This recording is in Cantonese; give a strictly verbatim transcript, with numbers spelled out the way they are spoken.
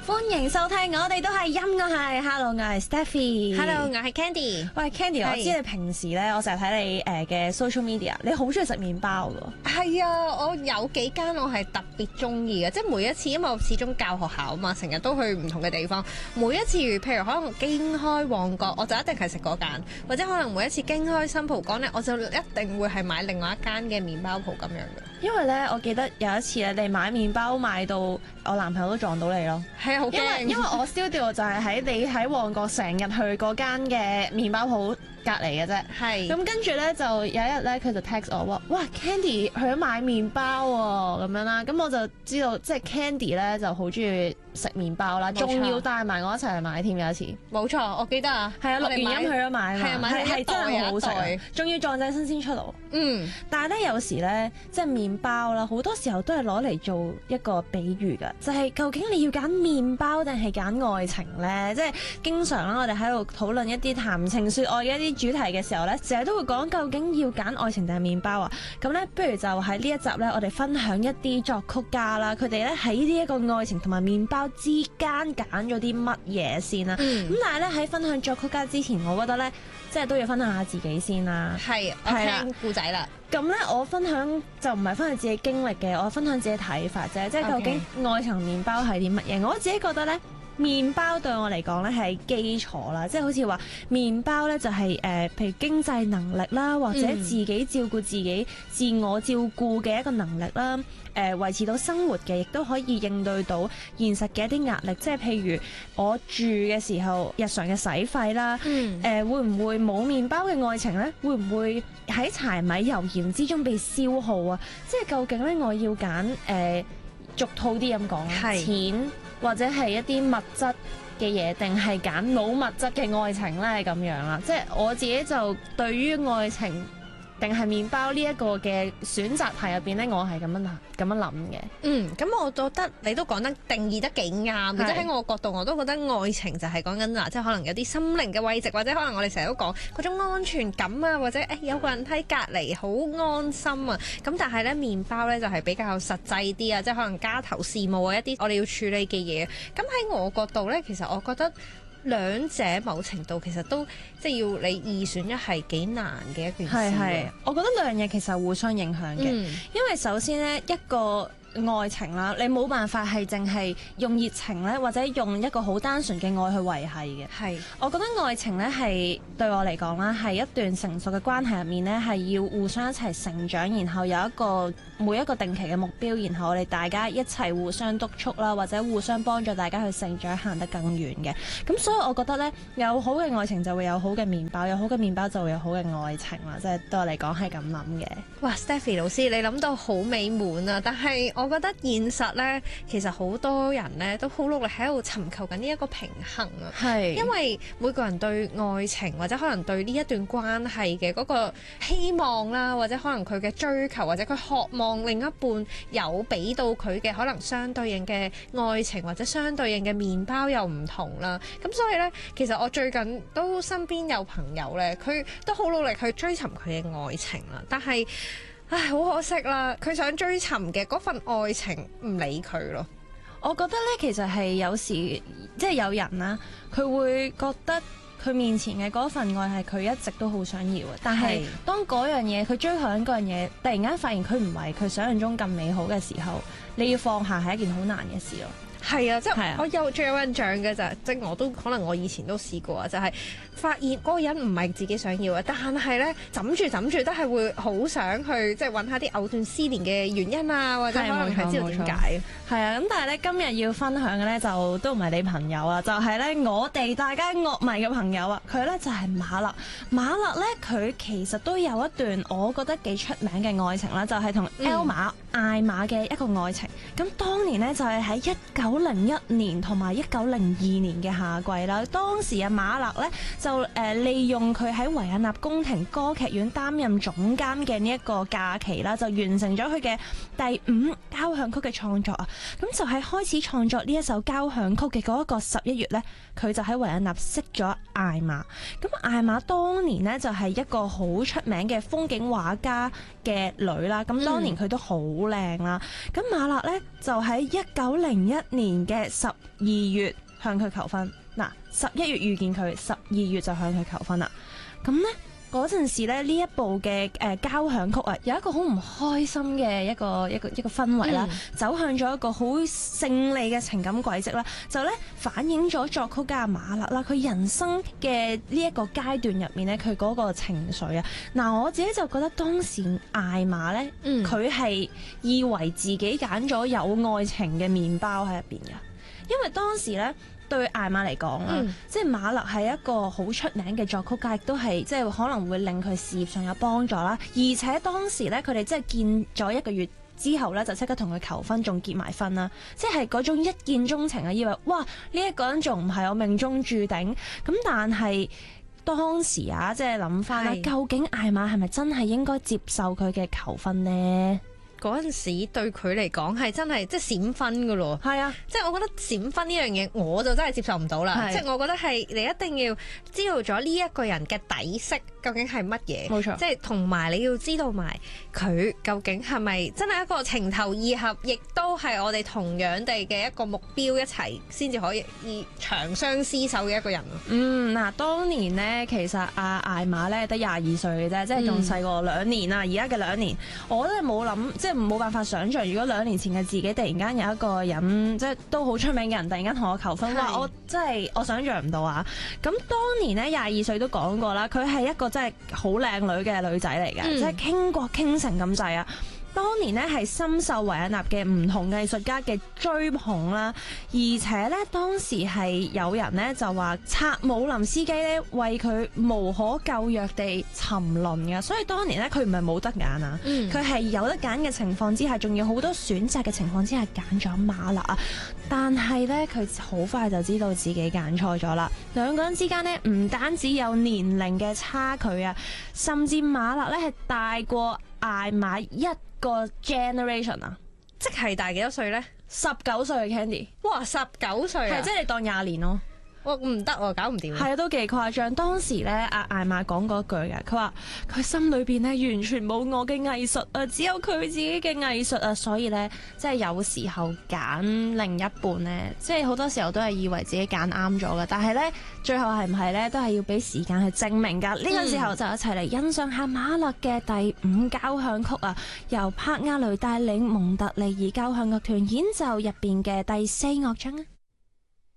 歡迎收聽，我哋都係音樂係。Hello，我係 Stephy。 Hello，我係 Candy。 喂 Candy，我知你平時咧，我成日睇你誒嘅 social media，你好中意食麵包㗎。 係啊，我有幾間我係特別中意嘅，即係每一次，因為我始終教學校啊嘛，成日都去唔同嘅地方。每一次，譬如可能經開旺角，我就一定係食嗰間；或者可能每一次經開新蒲崗咧，我就一定會係買另外一間嘅麵包鋪咁樣嘅。 因為咧，我記得有一次咧，你買麵包買到我男朋友都撞到你咯。 係啊，好驚！ 因為因為我 studio 就係喺你喺旺角成日去嗰間嘅麵包鋪隔離嘅啫。 係。 咁跟住咧就有一日咧，佢就 text 我話：哇 Candy 去咗買麵包喎，咁樣啦。咁我就知道即係 Candy 咧就好中意食麵包啦，仲要帶埋我一齊去買添有一次。 冇錯，我記得啊。 係啊，錄完音去咗買嘛。 係啊，買係真係好好食，仲要撞正新鮮出爐。 嗯。但係咧有時咧，即係麵包啦，好多時候都係攞嚟做一個比喻㗎，就係究竟你要揀麵包定係揀愛情咧？即係經常啦，我哋喺度討論一啲談情説愛嘅一啲主題嘅時候咧，成日都會講究竟要揀愛情定係麵包啊？咁咧，不如就喺呢一集咧，我哋分享一啲作曲家啦，佢哋咧喺呢一個愛情同埋麵包之間揀咗啲乜嘢先啦。咁、嗯、但係咧喺分享作曲家之前，我覺得咧，即係都要分享下自己先啦。 係，我聽故仔啦。 咁咧，我分享就唔係分享自己經歷嘅，我分享自己睇法啫。即係究竟愛情麵包係啲乜嘢？我自己覺得咧，麵包對我嚟講咧係基礎啦，即係好似話麵包咧就係、是、誒、呃，譬如經濟能力啦，或者自己照顧自己、嗯、自我照顧嘅一個能力啦。誒、呃、維持到生活嘅，亦都可以應對到現實嘅一啲壓力，即係譬如我住嘅時候，日常嘅使費啦，誒、嗯呃、會唔會冇麵包嘅愛情呢？會唔會喺柴米油鹽之中被消耗啊？即係究竟咧，我要揀誒俗套啲咁講，錢或者係一啲物質嘅嘢，定係揀冇物質嘅愛情呢？咁樣啦，即係我自己就對於愛情定係麵包呢一個嘅選擇題入邊咧，我係咁樣咁樣諗嘅。 嗯，咁我覺得你都講得定義得幾啱，即係喺我角度我都覺得愛情就係講緊嗱，即係可能有啲心靈嘅慰藉，或者可能我哋成日都講嗰種安全感啊，或者誒、哎、有個人喺隔離好安心啊。咁但係咧麵包咧就係比較實際啲啊，即係可能家頭事務啊一啲我哋要處理嘅嘢。咁喺我角度咧，其實我覺得兩者某程度其實都即係要你二選一係幾難嘅一件事。係係， 我覺得兩樣嘢其實互相影響嘅，嗯、因為首先咧一個愛情啦，你冇辦法係淨係用熱情咧，或者用一個好單純嘅愛去維繫嘅。係，我覺得愛情咧係對我嚟講啦，係一段成熟嘅關係入面咧，係要互相一齊成長，然後有一個每一個定期嘅目標，然後我哋大家一齊互相督促啦，或者互相幫助大家去成長，行得更遠嘅。咁所以我覺得咧，有好嘅愛情就會有好嘅麵包，有好嘅麵包就會有好嘅愛情啦。即係對我嚟講係咁諗嘅。 哇 Stephy 老師，你諗到好美滿啊！但係我覺得現實咧，其實好多人咧都好努力喺度尋求緊呢一個平衡啊。係，因為每個人對愛情或者可能對呢一段關係嘅嗰個希望啦，或者可能佢嘅追求或者佢渴望另一半有俾到佢嘅可能相對應嘅愛情或者相對應嘅麵包又唔同啦。咁所以咧，其實我最近都身邊有朋友咧，佢都好努力去追尋佢嘅愛情啦，但係唉，好可惜啦！佢想追尋嘅嗰份愛情唔理佢咯。 我覺得咧，其實係有時即係有人啦，佢會覺得佢面前嘅嗰份愛係佢一直都好想要嘅，但係當嗰樣嘢佢追求緊嗰樣嘢，突然間發現佢唔係佢想象中咁美好嘅時候，你要放下係一件好難嘅事咯。 係啊，即係我有最有印象嘅就係，即係我都可能我以前都試過啊，就係發現嗰個人唔係自己想要嘅，但係咧枕住枕住都係會好想去即係揾下啲藕斷絲連嘅原因啊，或者可能係知道點解。 係啊，咁但係咧今日要分享嘅咧就都唔係你朋友啊，就係咧我哋大家樂迷嘅朋友啊，佢咧就係馬勒。馬勒咧佢其實都有一段我覺得幾出名嘅愛情啦，就係同 Elma 艾瑪嘅一個愛情。咁當年咧就係喺一九零一年同埋一九零二年嘅夏季啦，當時啊馬勒咧就誒、呃、利用佢喺維也納宮廷歌劇院擔任總監嘅呢一個假期啦，就完成咗佢嘅第五交響曲嘅創作啊！咁就喺開始創作呢一首交響曲嘅嗰一個十一月咧，佢就喺維也納識咗艾瑪。咁艾瑪當年呢，就係一個好出名嘅風景畫家嘅女啦，咁當年佢都好靚啦。咁馬勒咧就喺一九零一年年嘅十二月向佢求婚。嗱，十一月遇見佢，十二月就向佢求婚啦。咁呢。嗰陣時咧，呢一部嘅誒交響曲啊，有一個好唔開心嘅一個一個一個氛圍啦，嗯、走向咗一個好勝利嘅情感軌跡啦，就咧反映咗作曲家馬勒啦，佢人生嘅呢一個階段入面咧，佢嗰個情緒啊，嗱我自己就覺得當時艾瑪咧，佢係、嗯、以為自己揀咗有愛情嘅麵包喺入邊㗎，因為當時咧。對艾瑪嚟講啦，嗯、即係馬勒係一個好出名嘅作曲家，亦都係即係可能會令佢事業上有幫助啦。而且當時咧，佢哋即係見咗一個月之後咧，就即刻同佢求婚，仲結埋婚啦。即係嗰種一見鍾情啊，以為哇呢一個人仲唔係我命中注定咁，但係當時啊，即係諗翻啦，是究竟艾瑪係咪真係應該接受佢嘅求婚呢？ 嗰陣時對佢嚟講係真係即係閃婚噶咯，係啊，即係我覺得閃婚呢樣嘢我就真係接受唔到啦。是即係我覺得係你一定要知道咗呢一個人嘅底色究竟係乜嘢，冇錯。即係同埋你要知道埋佢究竟係咪真係一個情投意合，亦都係我哋同樣地嘅一個目標一齊先至可以以長相廝守嘅一個人。 嗯，嗱，當年呢，其實阿艾瑪咧得廿二歲嘅啫，即係仲細過兩年啊。而家嘅兩年，我都係冇諗，即係冇辦法想像，如果兩年前嘅自己突然間有一個人，即係都好出名嘅人，突然間同我求婚，哇是！我真係我想像唔到啊！咁當年咧廿二歲都講過啦，佢係一個真係好靚女嘅女仔嚟嘅，嗯、即係傾國傾城咁滯啊！當年呢係深受維也納嘅唔同藝術家嘅追捧啦，而且呢，當時係有人呢就話策姆林斯基呢為佢無可救藥地沉淪嘅，所以當年呢，佢唔係冇得揀啊，佢係、嗯、有得揀嘅情況之下，仲有好多選擇嘅情況之下揀咗馬勒啊，但係呢，佢好快就知道自己揀錯咗啦。兩個人之間呢，唔單止有年齡嘅差距啊，甚至馬勒呢係大過艾瑪一個 generation 啊， 即係大幾多歲咧？ 十九歲嘅 Candy， 哇，十九歲啊， 係即係你當廿年咯。 我唔得喎，搞唔掂。係啊，都幾誇張。當時咧，阿艾瑪講嗰句嘅，佢話佢心裏邊咧完全冇我嘅藝術啊，只有佢自己嘅藝術啊，所以咧，即係有時候揀另一半咧，即係好多時候都係以為自己揀啱咗嘅，但係咧，最後係唔係咧，都係要俾時間去證明㗎。呢、嗯、個時候就一齊嚟欣賞下馬勒嘅第五交響曲啊，由帕亞雷帶領蒙特利爾交響樂團演奏入邊嘅第四樂章啊。